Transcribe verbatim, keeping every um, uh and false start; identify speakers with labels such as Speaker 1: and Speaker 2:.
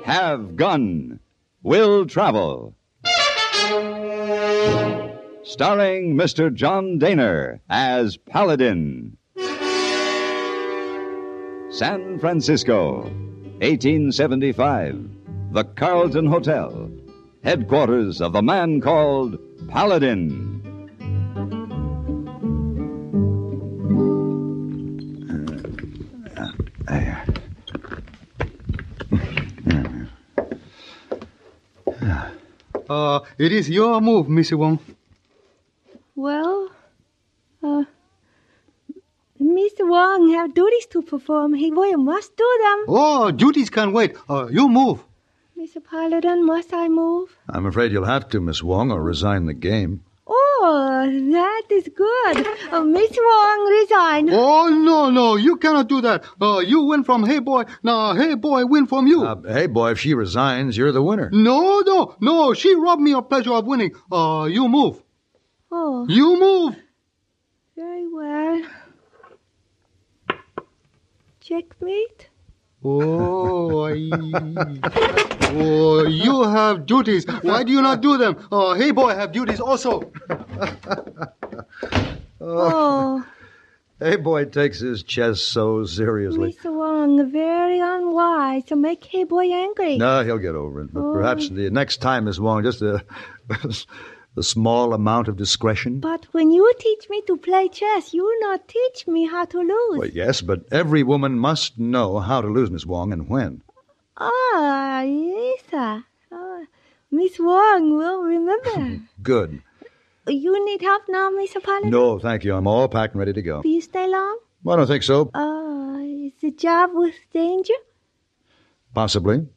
Speaker 1: Have Gun, Will Travel. Starring Mister John Daner as Paladin. San Francisco, eighteen seventy-five. The Carlton Hotel, headquarters of the man called Paladin.
Speaker 2: Uh, it is your move, Missus Wong.
Speaker 3: Well, uh, Mister Wong have duties to perform. He boy must do them.
Speaker 2: Oh, duties can wait. Uh, you move.
Speaker 3: Mister Paladin, must I move?
Speaker 4: I'm afraid you'll have to, Miss Wong, or resign the game.
Speaker 3: Oh, that is good. Uh, Miss Wong resign.
Speaker 2: Oh, no, no, you cannot do that. Uh, you win from Hey Boy. Now, Hey Boy win from you.
Speaker 4: Uh, hey, boy, if she resigns, you're the winner.
Speaker 2: No, no, no, she robbed me of pleasure of winning. Uh, you move.
Speaker 3: Oh.
Speaker 2: You move.
Speaker 3: Very well. Checkmate?
Speaker 2: Oh, I... oh, you have duties. Why do you not do them? Uh, Hey Boy have duties also.
Speaker 3: Oh.
Speaker 4: Hey, boy takes his chess so seriously.
Speaker 3: Mister Wong, very unwise to make Hey Boy angry.
Speaker 4: No, he'll get over it. But
Speaker 3: Oh.
Speaker 4: perhaps the next time, Miss Wong, just a, a small amount of discretion.
Speaker 3: But when you teach me to play chess, you not teach me how to lose.
Speaker 4: Well, yes, but every woman must know how to lose, Miss Wong, and when.
Speaker 3: Ah, yes, sir. Oh, Miss Wong will remember.
Speaker 4: Good.
Speaker 3: You need help now, Mister Paladin?
Speaker 4: No, thank you. I'm all packed and ready to go.
Speaker 3: Will you stay long?
Speaker 4: Well, I don't think so.
Speaker 3: Uh, is the job with danger?
Speaker 4: Possibly.